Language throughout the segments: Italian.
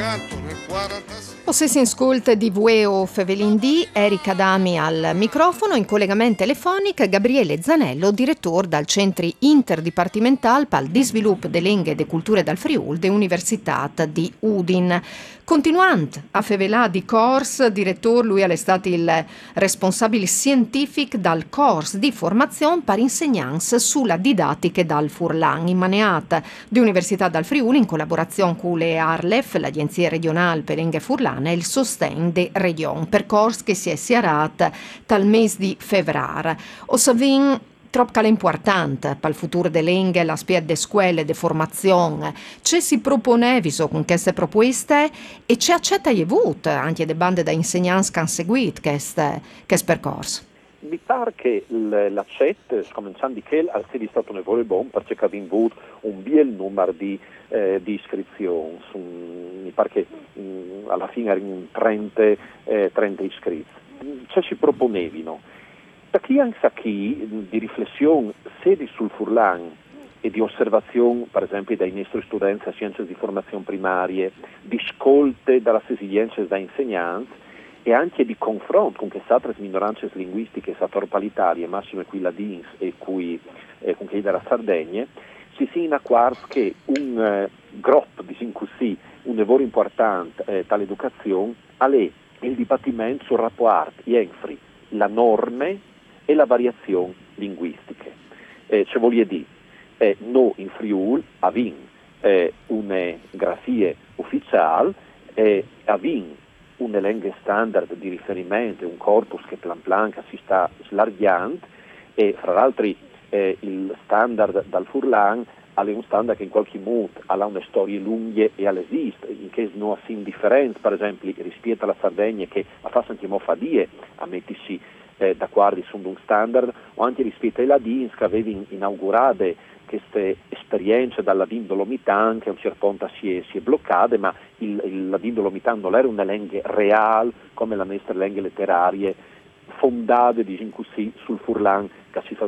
O se si ascolta di Vueo Fevelin D, Erika Dami al microfono, in collegamento telefonico Gabriele Zanello, direttore dal Centri Interdipartimental pal di Sviluppo de Lingue e de Culture dal Friul de Universitat di Udin. Continuant a Fevelà di Cors, direttore, lui è stato il responsabile scientifico dal corso di formazione per insegnanze sulla didattica dal Furlan, immaneata di Università dal Friuli in collaborazione con le ARLEF, l'Agenzia Regionale per Lingue Furlane e il Sostegno de Region, percorso che si è siarat dal mese di febbraio. O savin troppo importante per il futuro delle lingue, la spia de scuole, de formazione. Ci si proponeviso con queste proposte e ci accetta anche le bande da insegnanti che hanno seguito questo percorso. Mi pare che l'accetto, cominciando di che, al è stato un lavoro buono perché abbiamo avuto un bel numero di iscrizioni. Mi pare che alla fine erano 30 iscritti. Ci proponevano. Da chi anche chi di riflessione sedi sul Furlan e di osservazione, per esempio, dai nostri studenti a scienze di formazione primarie, di ascolte dalle esigenze da insegnanti e anche di confronto con queste altre minoranze linguistiche satorpalitarie, massime qui ladins e con chi della Sardegna, si in accordo che un gruppo, diciamo così, un lavoro importante dall'educazione è il dibattimento sul rapporto entre la norme e la variazione linguistiche. Cioè voglio dire, noi in Friuli abbiamo una grafia ufficiale e abbiamo una lingua standard di riferimento, un corpus che plan plan si sta slargando e fra l'altro il standard dal Furlan è un standard che in qualche modo ha una storia lunga e esiste, in che non è indifferente, per esempio rispetto alla Sardegna che ha fatto anche mofadie a mettersi d'accordo su un standard, o anche rispetto ai ladins che avevano inaugurato queste esperienze dal ladin dolomitan che a un certo punto si è bloccata, ma il ladin dolomitan non era una lingua reale come la nostra lingua letteraria fondate, diciamo così, sul Furlan che si fa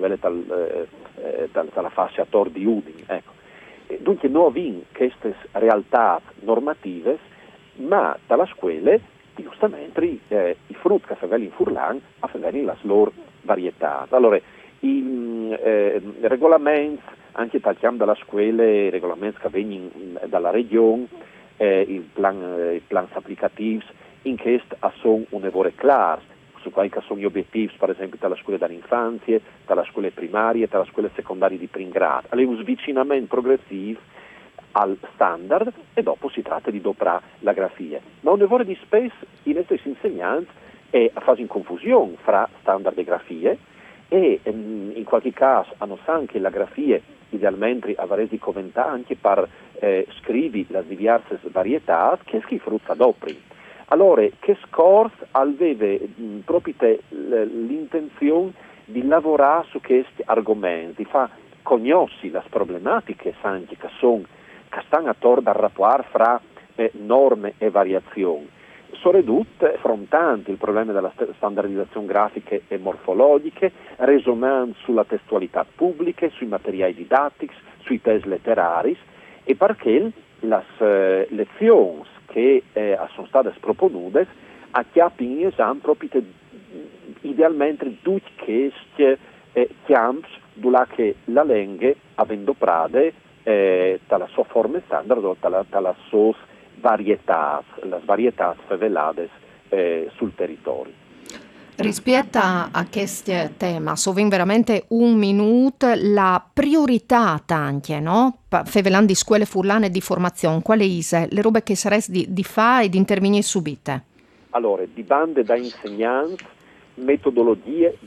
dalla fascia Tor di Udine. Ecco. Dunque noi abbiamo queste realtà normative, ma dalla scuola giustamente i frutti che fanno in Furlan fanno la loro varietà. Allora, i regolamenti, anche tagliando dalla scuola, i regolamenti che vengono dalla regione, i plans applicativi, in questo sono un lavoro chiaro, su quali sono gli obiettivi, per esempio, dalla scuola dall'infanzia, dalla scuola primaria, dalla scuola secondaria di primo grado. È un svicinamento progressivo al standard e dopo si tratta di doprare la grafia. Ma un lavoro di spesso i nostri insegnanti fanno in confusione fra standard e grafie e in qualche caso hanno anche la grafia idealmente avresti commentato anche per scrivi le diverse varietà che si frutta dopo. Allora, che scorso aveva proprio l'intenzione di lavorare su questi argomenti, di far conoscere le problematiche anche che stanno attorno al rapporto fra norme e variazioni. Sono ridotte affrontanti il problema della standardizzazione grafica e morfologica, resonanti sulla testualità pubblica, sui materiali didattici, sui test letterari e perché le lezioni che sono state proponute acchiappano in esame proprio idealmente tutti questi campi dove la lingua avendo prade dalla sua forma standard o dalla sua varietà, le varietà favelate sul territorio. Rispetto a questo tema, sovin veramente un minuto, la priorità anche, no? Fevelan di scuole furlane di formazione, quale è le robe che saresti di fare e di intervenire subite? Allora, di bande da insegnanti, metodologie